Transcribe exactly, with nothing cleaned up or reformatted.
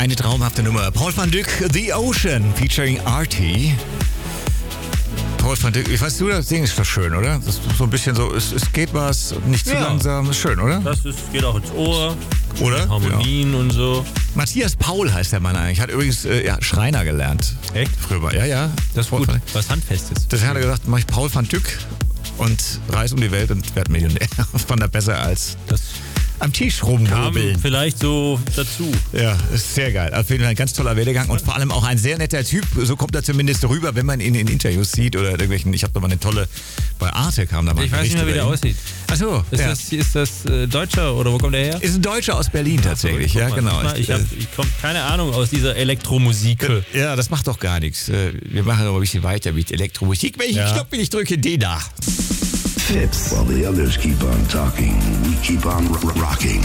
eine traumhafte Nummer. Paul van Dyk, The Ocean, featuring Artie. Paul van Dyk, ich weiß, du, das Ding ist doch schön, oder? Das ist so ein bisschen so, es, es geht was, nicht zu Ja. langsam, ist schön, oder? Das ist, geht auch ins Ohr. Oder? Harmonien Ja. und so. Matthias Paul heißt der Mann eigentlich. Hat übrigens äh, ja, Schreiner gelernt. Echt? Früher mal. Ja, ja. Das ist gut. Was Handfestes. Deswegen hat er gesagt, mach ich Paul van Dyk und reise um die Welt und werde Millionär. Fand er besser als Das am Tisch kam rumhobeln. vielleicht so dazu. Ja, ist sehr geil. Auf jeden Fall ein ganz toller Werdegang und vor allem auch ein sehr netter Typ. So kommt er zumindest rüber, wenn man ihn in Interviews sieht oder irgendwelchen. Ich habe da mal eine tolle, bei Arte kam da mal ein Ich weiß nicht mehr, wie der Bericht über ihn. aussieht. Achso, Ist ja. das, ist das äh, Deutscher oder wo kommt der her? Ist ein Deutscher aus Berlin tatsächlich, ja, Guck mal, genau. guck mal, Ich, hab, ich komme keine Ahnung aus dieser Elektromusik. Ja, das macht doch gar nichts. Äh, Wir machen aber ein bisschen weiter mit Elektromusik. Welchen Ja. Knopf will ich drücken? Den da. Fits. While the others keep on talking, we keep on r- rocking.